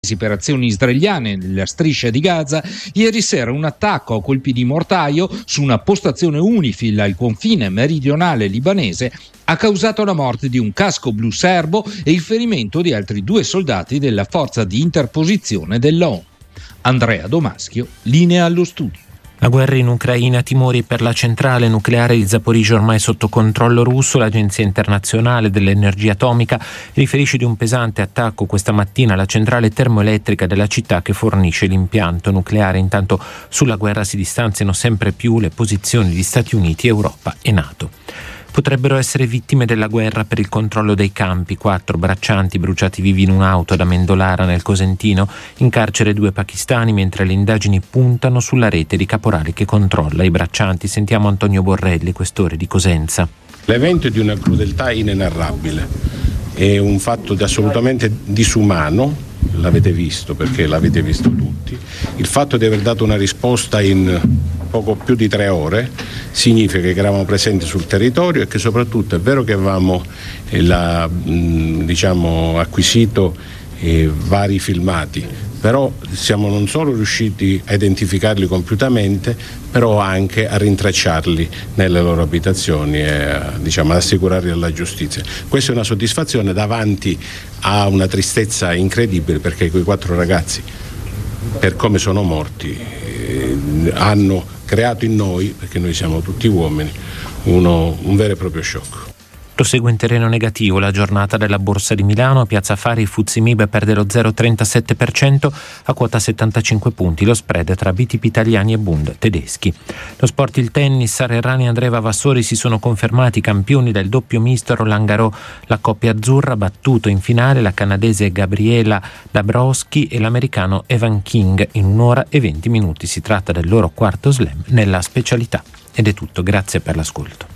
per azioni israeliane nella striscia di Gaza, ieri sera un attacco a colpi di mortaio su una postazione UNIFIL al confine meridionale libanese ha causato la morte di un casco blu serbo e il ferimento di altri 2 soldati della forza di interposizione dell'ONU. Andrea Domaschio, linea allo studio. La guerra in Ucraina, timori per la centrale nucleare di Zaporizhzhia ormai sotto controllo russo. L'Agenzia internazionale dell'energia atomica riferisce di un pesante attacco questa mattina alla centrale termoelettrica della città che fornisce l'impianto nucleare. Intanto sulla guerra si distanziano sempre più le posizioni di Stati Uniti, Europa e NATO. Potrebbero essere vittime della guerra per il controllo dei campi 4 braccianti bruciati vivi in un'auto ad Amendolara nel Cosentino, in carcere 2 pakistani, mentre le indagini puntano sulla rete di caporali che controlla i braccianti. Sentiamo Antonio Borrelli, questore di Cosenza. L'evento è di una crudeltà inenarrabile, è un fatto assolutamente disumano, l'avete visto perché l'avete visto tutti. Il fatto di aver dato una risposta in poco più di 3 ore significa che eravamo presenti sul territorio e che soprattutto è vero che avevamo acquisito vari filmati, però siamo non solo riusciti a identificarli compiutamente, però anche a rintracciarli nelle loro abitazioni e ad assicurarli alla giustizia. Questa è una soddisfazione davanti a una tristezza incredibile, perché quei 4 ragazzi, per come sono morti, hanno creato in noi, perché noi siamo tutti uomini, un vero e proprio shock. Prosegue in terreno negativo la giornata della Borsa di Milano. A Piazza Affari il FTSE MIB perde lo 0,37% a quota 75 punti. Lo spread tra BTP italiani e Bund tedeschi. Lo sport, il tennis. Sara Errani e Andrea Vavassori si sono confermati campioni del doppio misto Roland Garros. La coppia azzurra ha battuto in finale la canadese Gabriela Dabrowski e l'americano Evan King in 1 ora e 20 minuti. Si tratta del loro 4º slam nella specialità. Ed è tutto, grazie per l'ascolto.